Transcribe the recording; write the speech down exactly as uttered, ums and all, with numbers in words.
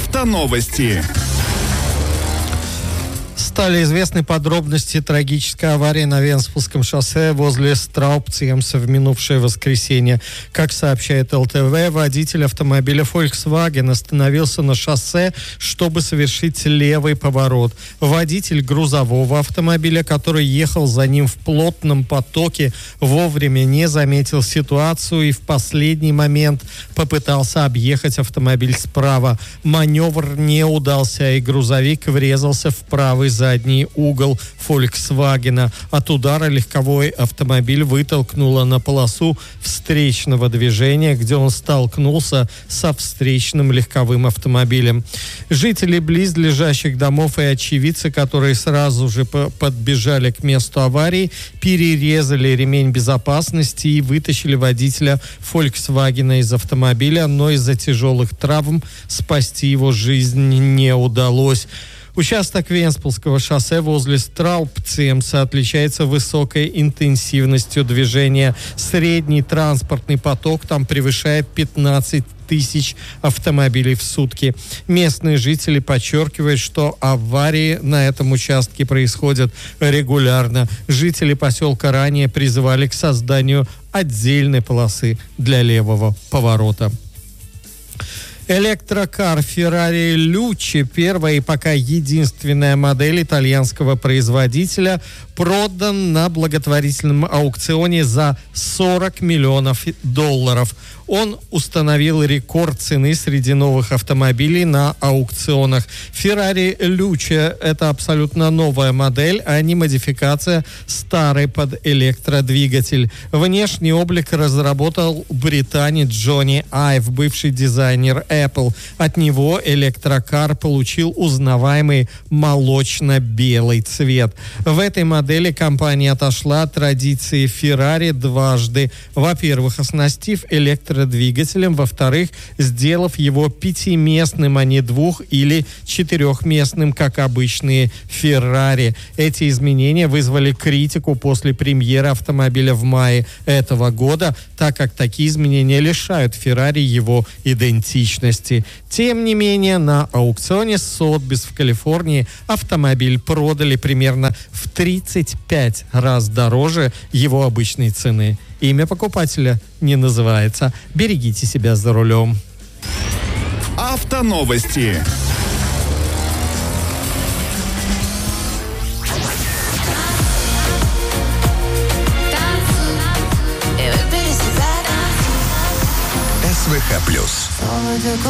Автоновости. Стали известны подробности трагической аварии на Венспилском шоссе возле Страупциемса в минувшее воскресенье. Как сообщает эл тэ вэ, водитель автомобиля Volkswagen остановился на шоссе, чтобы совершить левый поворот. Водитель грузового автомобиля, который ехал за ним в плотном потоке, вовремя не заметил ситуацию и в последний момент попытался объехать автомобиль справа. Маневр не удался, и грузовик врезался в правый задний угол Volkswagen. От удара легковой автомобиль вытолкнуло на полосу встречного движения, где он столкнулся со встречным легковым автомобилем. Жители близлежащих домов и очевидцы, которые сразу же подбежали к месту аварии, перерезали ремень безопасности и вытащили водителя Volkswagen из автомобиля, но из-за тяжелых травм спасти его жизнь не удалось. Участок Венспилского шоссе возле Страупциемса отличается высокой интенсивностью движения. Средний транспортный поток там превышает пятнадцать тысяч автомобилей в сутки. Местные жители подчеркивают, что аварии на этом участке происходят регулярно. Жители поселка ранее призывали к созданию отдельной полосы для левого поворота. Электрокар Ferrari Luce, первая и пока единственная модель итальянского производителя, продан на благотворительном аукционе за сорок миллионов долларов. Он установил рекорд цены среди новых автомобилей на аукционах. Ferrari Luce – это абсолютно новая модель, а не модификация старой под электродвигатель. Внешний облик разработал британец Джонни Айв, бывший дизайнер Apple. От него электрокар получил узнаваемый молочно-белый цвет. В этой модели компания отошла от традиции Ferrari дважды. Во-первых, оснастив электродвигателем, во-вторых, сделав его пятиместным, а не двух- или четырехместным, как обычные Ferrari. Эти изменения вызвали критику после премьеры автомобиля в мае этого года, так как такие изменения лишают Ferrari его идентичности. Тем не менее, на аукционе Сотбис в Калифорнии автомобиль продали примерно в тридцать пять раз дороже его обычной цены. Имя покупателя не называется. Берегите себя за рулем. Автоновости. эс вэ ха плюс.